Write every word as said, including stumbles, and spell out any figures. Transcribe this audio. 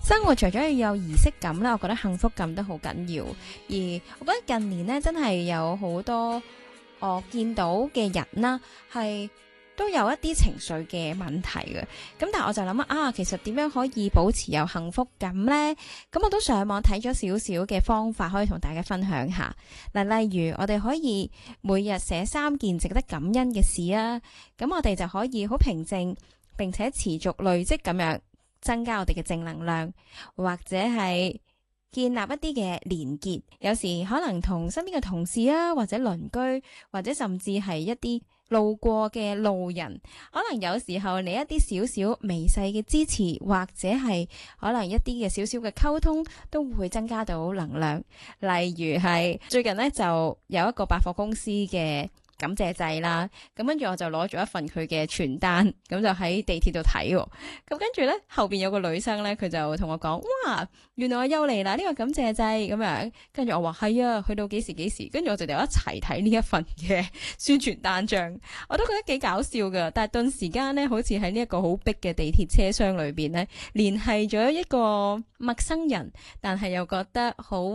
生活除咗要有儀式感啦，我覺得幸福感都好緊要。而我覺得近年咧，真係有好多我見到嘅人啦，係都有一啲情緒嘅問題嘅。咁但係我就諗啊，其實點樣可以保持有幸福感呢？咁我都上網睇咗少少嘅方法，可以同大家分享下。嗱，例如我哋可以每日寫三件值得感恩嘅事啊，咁我哋就可以好平靜並且持續累積咁樣增加我哋嘅正能量，或者係建立一啲嘅連結。有時可能同身邊嘅同事啊，或者鄰居，或者甚至係一啲路過嘅路人，可能有時候你一啲少少微細嘅支持，或者係可能一啲嘅少少嘅溝通，都會增加到能量。例如係最近呢，就有一個百貨公司嘅感謝祭啦，咁跟住我就攞咗一份佢嘅傳單，咁就喺地鐵度睇喎。咁跟住咧，後邊有個女生咧，佢就同我講：哇，原來我又嚟啦！呢個感謝祭咁樣。跟住我話係啊，去到幾時幾時？跟住我哋就一齊睇呢一份嘅宣傳單張，我都覺得幾搞笑噶。但係頓時間咧，好似喺呢一個好逼嘅地鐵車廂裏邊咧，聯繫咗一個陌生人，但係又覺得好溫